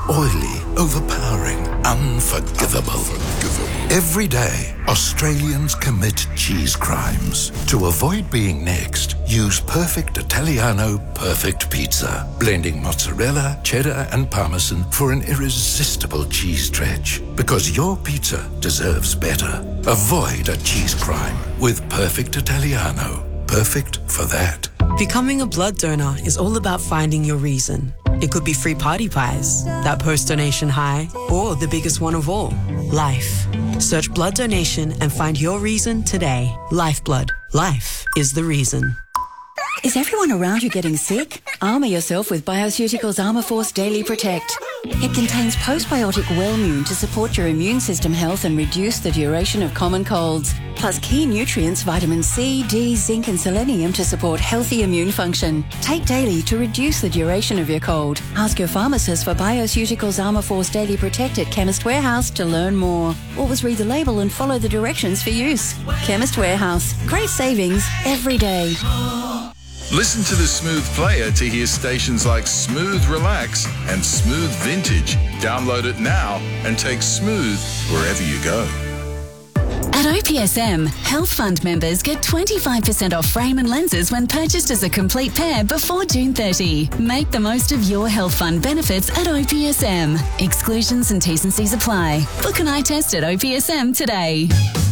Oily, overpowering, unforgivable. Every day, Australians commit cheese crimes. To avoid being next, use Perfect Italiano Perfect Pizza, blending mozzarella, cheddar and parmesan for an irresistible cheese stretch. Because your pizza deserves better. Avoid a cheese crime with Perfect Italiano. Perfect for that. Becoming a blood donor is all about finding your reason. It could be free party pies, that post-donation high, or the biggest one of all, life. Search blood donation and find your reason today. Lifeblood. Life is the reason. Is everyone around you getting sick? Armour yourself with Bioceuticals Armourforce Daily Protect. It contains postbiotic Wellmune to support your immune system health and reduce the duration of common colds. Plus key nutrients vitamin C, D, zinc and selenium to support healthy immune function. Take daily to reduce the duration of your cold. Ask your pharmacist for Bioceuticals Armourforce Daily Protect at Chemist Warehouse to learn more. Always read the label and follow the directions for use. Chemist Warehouse. Great savings every day. Listen to the Smooth Player to hear stations like Smooth Relax and Smooth Vintage. Download it now and take Smooth wherever you go. At OPSM, Health Fund members get 25% off frame and lenses when purchased as a complete pair before June 30. Make the most of your Health Fund benefits at OPSM. Exclusions and T's and C's apply. Book an eye test at OPSM today.